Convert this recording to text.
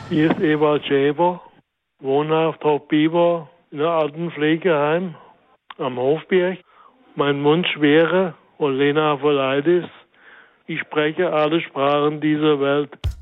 Hier ist Ewald Schäfer, wohnhaft Hauptbieber in einem Altenpflegeheim am Hofberg. Mein Wunsch wäre, und Lena verleiht ist, ich spreche alle Sprachen dieser Welt.